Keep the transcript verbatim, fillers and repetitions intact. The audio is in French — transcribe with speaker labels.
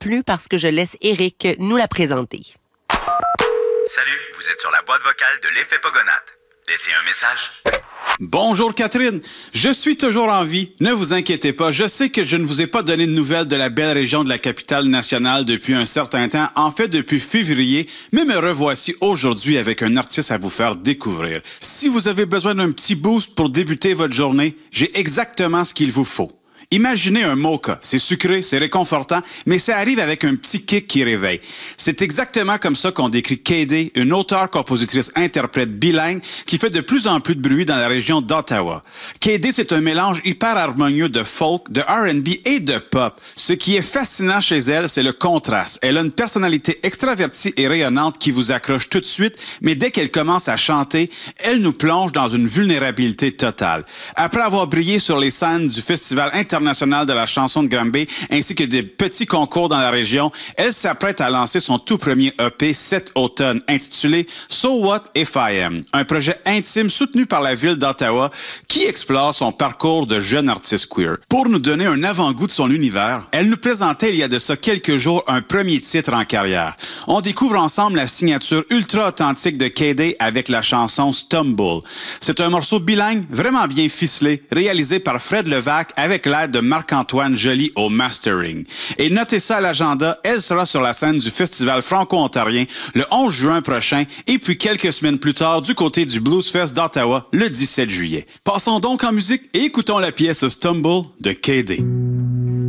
Speaker 1: plus parce que je laisse Éric nous la présenter.
Speaker 2: Salut, vous êtes sur la boîte vocale de l'effet Pogonate. Laissez un message.
Speaker 3: Bonjour Catherine, je suis toujours en vie, ne vous inquiétez pas, je sais que je ne vous ai pas donné de nouvelles de la belle région de la capitale nationale depuis un certain temps, en fait depuis février, mais me revoici aujourd'hui avec un artiste à vous faire découvrir. Si vous avez besoin d'un petit boost pour débuter votre journée, j'ai exactement ce qu'il vous faut. Imaginez un mocha. C'est sucré, c'est réconfortant, mais ça arrive avec un petit kick qui réveille. C'est exactement comme ça qu'on décrit K-Day, une auteure-compositrice-interprète bilingue qui fait de plus en plus de bruit dans la région d'Ottawa. K-Day, c'est un mélange hyper harmonieux de folk, de R and B et de pop. Ce qui est fascinant chez elle, c'est le contraste. Elle a une personnalité extravertie et rayonnante qui vous accroche tout de suite, mais dès qu'elle commence à chanter, elle nous plonge dans une vulnérabilité totale. Après avoir brillé sur les scènes du Festival international de la chanson de Granby, ainsi que des petits concours dans la région, elle s'apprête à lancer son tout premier E P cet automne, intitulé So What If I Am, un projet intime soutenu par la ville d'Ottawa qui explore son parcours de jeune artiste queer. Pour nous donner un avant-goût de son univers, elle nous présentait il y a de ça quelques jours un premier titre en carrière. On découvre ensemble la signature ultra authentique de K-Day avec la chanson Stumble. C'est un morceau bilingue, vraiment bien ficelé, réalisé par Fred Levac avec l'aide de Marc-Antoine Joly au mastering. Et notez ça à l'agenda, elle sera sur la scène du Festival franco-ontarien le onze juin prochain et puis quelques semaines plus tard du côté du Blues Fest d'Ottawa le dix-sept juillet. Passons donc en musique et écoutons la pièce Stumble de K-Day.